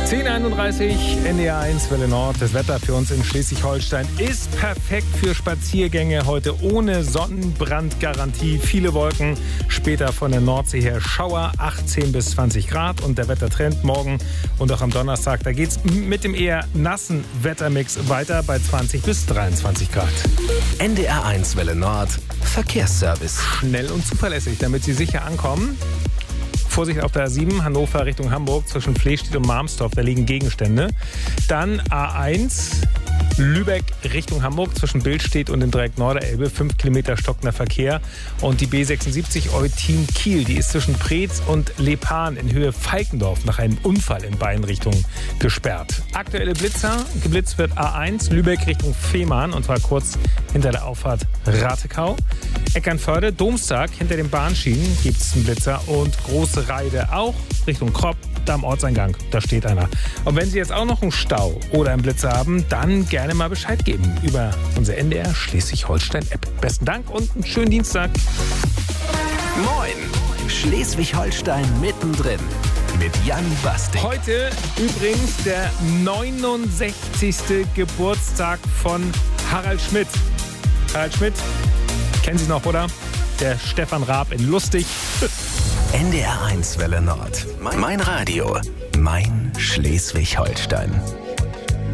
10:31 NDR 1 Welle Nord. Das Wetter für uns in Schleswig-Holstein ist perfekt für Spaziergänge. Heute ohne Sonnenbrandgarantie. Viele Wolken. Später von der Nordsee her Schauer. 18 bis 20 Grad. Und der Wettertrend morgen und auch am Donnerstag. Da geht's mit dem eher nassen Wettermix weiter bei 20 bis 23 Grad. NDR 1 Welle Nord. Verkehrsservice. Schnell und zuverlässig, damit Sie sicher ankommen. Vorsicht auf der A7, Hannover Richtung Hamburg, zwischen Flehstedt und Marmstorf, da liegen Gegenstände. Dann A1, Lübeck Richtung Hamburg, zwischen Billstedt und dem Dreieck Norderelbe, 5 Kilometer stockender Verkehr. Und die B76 Eutin-Kiel, die ist zwischen Preetz und Lepan in Höhe Falkendorf nach einem Unfall in beiden Richtungen gesperrt. Aktuelle Blitzer, geblitzt wird A1, Lübeck Richtung Fehmarn, und zwar kurz hinter der Auffahrt Ratekau. Eckernförde, Domstag, hinter den Bahnschienen gibt es einen Blitzer, und Große Reide auch Richtung Kropp, da am Ortseingang, da steht einer. Und wenn Sie jetzt auch noch einen Stau oder einen Blitzer haben, dann gerne mal Bescheid geben über unsere NDR Schleswig-Holstein-App. Besten Dank und einen schönen Dienstag. Moin, Schleswig-Holstein mittendrin mit Jan Bastik. Heute übrigens der 69. Geburtstag von Harald Schmidt. Harald Schmidt, kennen Sie noch, oder? Der Stefan Raab in Lustig. NDR 1 Welle Nord. Mein Radio. Mein Schleswig-Holstein.